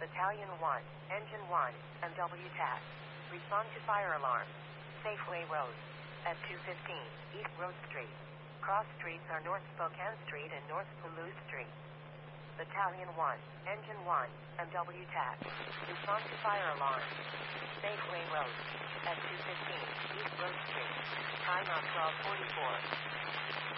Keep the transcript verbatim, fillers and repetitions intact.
Battalion one, Engine one, M W T A C. Respond to fire alarm. Safeway Road. At two fifteen, East Road Street. Cross streets are North Spokane Street and North Palouse Street. Battalion one, Engine one, M W T A C. Respond to fire alarm. Safeway Road. At two fifteen, East Road Street. Time of twelve forty-four.